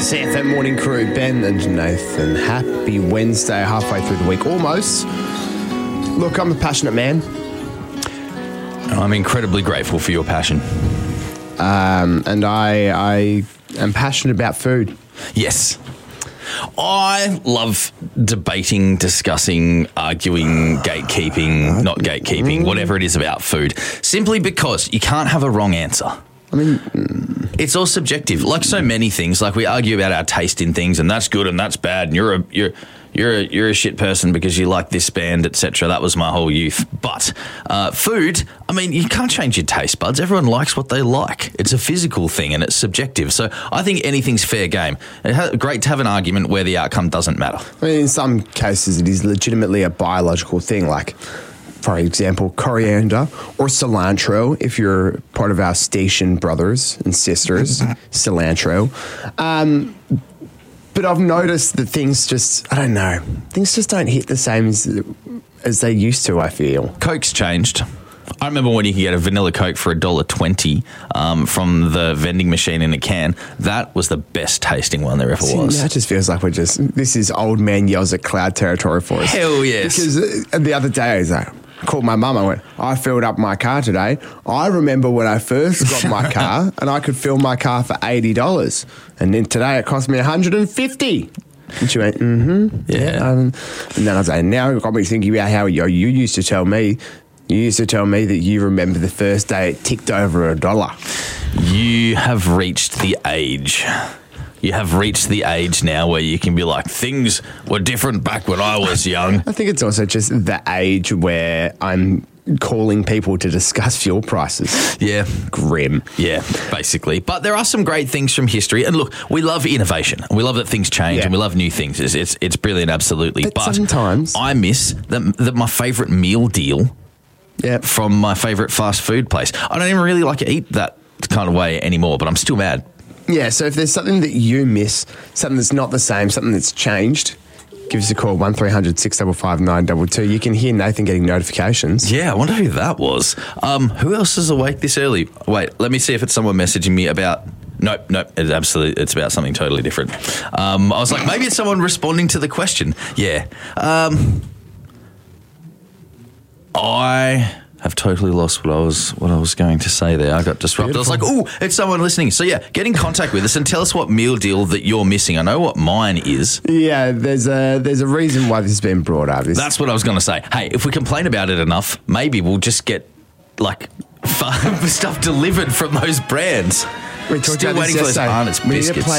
SAFM Morning Crew, Ben and Nathan. Happy Wednesday, halfway through the week, almost. Look, I'm a passionate man. I'm incredibly grateful for your passion. And I am passionate about food. Yes. I love debating, discussing, arguing, gatekeeping, not gatekeeping, whatever it is about food, simply because you can't have a wrong answer. I mean, it's all subjective. Like so many things, like we argue about our taste in things, and that's good and that's bad, and you're a shit person because you like this band, etc. That was my whole youth. But food, I mean, you can't change your taste buds. Everyone likes what they like. It's a physical thing and it's subjective. So I think anything's fair game. It's great to have an argument where the outcome doesn't matter. I mean, in some cases, it is legitimately a biological thing, like, for example, coriander or cilantro, if you're part of our station brothers and sisters, cilantro. But I've noticed that things just, I don't know, things just don't hit the same as they used to, I feel. Coke's changed. I remember when you could get a vanilla Coke for $1.20 from the vending machine in a can. That was the best tasting one there ever was. Now it just feels like this is old man yells at cloud territory for us. Hell yes. Because the other day I was like, called my mum. I went, I filled up my car today. I remember when I first got my car and I could fill my car for $80. And then today it cost me $150. And she went, Yeah. And then I was like, now it got me thinking about how you used to tell me that you remember the first day it ticked over $1. You have reached the age. You have reached the age now where you can be like, things were different back when I was young. I think it's also just the age where I'm calling people to discuss fuel prices. Yeah. Grim. Yeah, basically. But there are some great things from history. And look, we love innovation. We love that things change and we love new things. It's brilliant, absolutely. But sometimes I miss my favourite meal deal from my favourite fast food place. I don't even really like to eat that kind of way anymore, but I'm still mad. Yeah, so if there's something that you miss, something that's not the same, something that's changed, give us a call, 1300 655 922. You can hear Nathan getting notifications. Yeah, I wonder who that was. Who else is awake this early? Wait, let me see if it's someone messaging me about... Nope, it's about something totally different. I was like, maybe it's someone responding to the question. Yeah. I have totally lost what I was going to say there. I got disrupted. Beautiful. I was like, it's someone listening. So, yeah, get in contact with us and tell us what meal deal that you're missing. I know what mine is. Yeah, there's a reason why this has been brought up. That's what I was going to say. Hey, if we complain about it enough, maybe we'll just get, stuff delivered from those brands. Still waiting for those Arnott's biscuits.